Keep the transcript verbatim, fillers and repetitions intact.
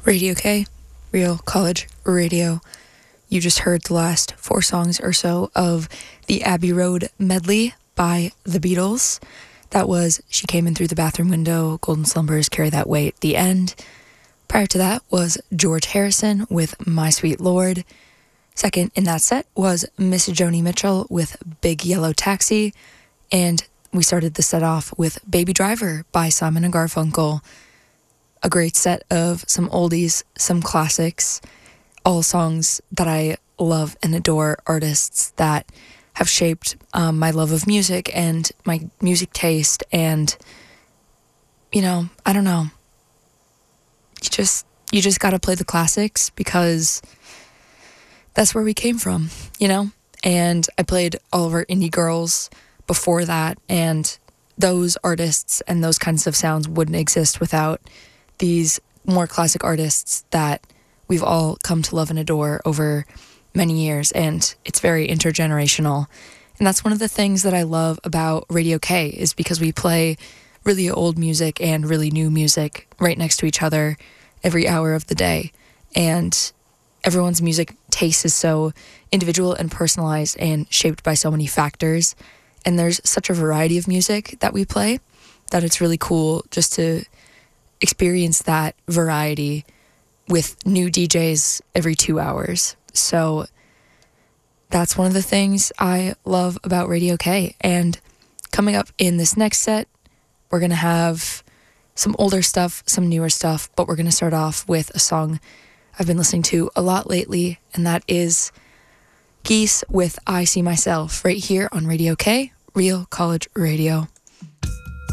Radio K, Real College Radio. You just heard the last four songs or so of the Abbey Road medley by the Beatles. That was She Came In Through the Bathroom Window, Golden Slumbers, Carry That Weight, The End. Prior to that was George Harrison with My Sweet Lord. Second in that set was Miss Joni Mitchell with Big Yellow Taxi. And we started the set off with Baby Driver by Simon and Garfunkel. A great set of some oldies, some classics, all songs that I love and adore, artists that have shaped um, my love of music and my music taste. And, you know, I don't know. You just, you just got to play the classics because that's where we came from, you know? And I played all of our indie girls before that, and those artists and those kinds of sounds wouldn't exist without these more classic artists that we've all come to love and adore over many years, and it's very intergenerational. And that's one of the things that I love about Radio K, is because we play really old music and really new music right next to each other every hour of the day. And everyone's music taste is so individual and personalized and shaped by so many factors. And there's such a variety of music that we play that it's really cool just to experience that variety with new D Js every two hours. So that's one of the things I love about Radio K. And coming up in this next set, we're going to have some older stuff, some newer stuff, but we're going to start off with a song I've been listening to a lot lately, and that is Geese with I See Myself, right here on Radio K, Real College Radio.